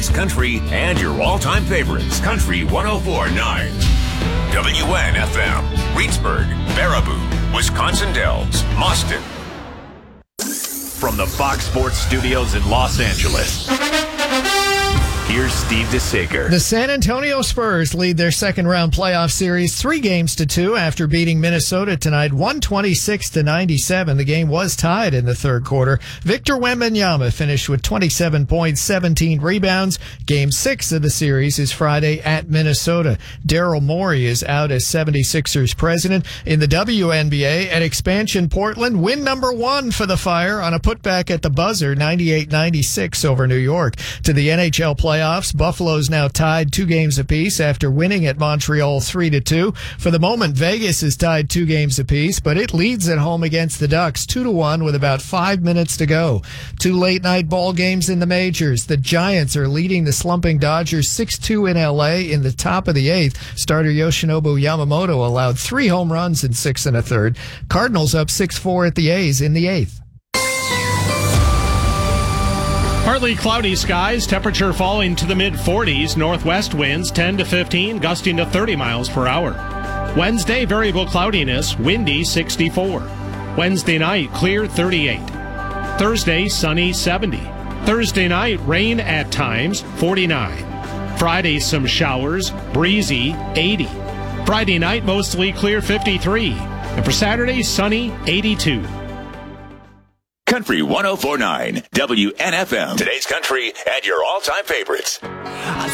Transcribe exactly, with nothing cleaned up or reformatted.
today's country and your all-time favorites. Country one oh four point nine. W N F M. Reedsburg, Baraboo, Wisconsin Dells, Mauston. From the Fox Sports Studios in Los Angeles, here's Steve DeSager. The San Antonio Spurs lead their second-round playoff series three games to two after beating Minnesota tonight, one twenty-six to ninety-seven. The game was tied in the third quarter. Victor Wembanyama finished with twenty-seven points, seventeen rebounds. Game six of the series is Friday at Minnesota. Daryl Morey is out as seventy-sixers president. In the W N B A, at Expansion Portland, win number one for the Fire on a putback at the buzzer, ninety-eight ninety-six over New York. To the N H L playoffs. Playoffs. Buffalo's now tied two games apiece after winning at Montreal three to two. For the moment, Vegas is tied two games apiece, but it leads at home against the Ducks two to one with about five minutes to go. Two late night ball games in the majors. The Giants are leading the slumping Dodgers six two in L A in the top of the eighth. Starter Yoshinobu Yamamoto allowed three home runs in six and a third. Cardinals up six four at the A's in the eighth. Partly cloudy skies, temperature falling to the mid forties, northwest winds ten to fifteen, gusting to thirty miles per hour. Wednesday, variable cloudiness, windy sixty-four. Wednesday night, clear thirty-eight. Thursday, sunny seventy. Thursday night, rain at times forty-nine. Friday, some showers, breezy eighty. Friday night, mostly clear fifty-three. And for Saturday, sunny eighty-two. Country one oh four point nine, W N F M. Today's country and your all-time favorites.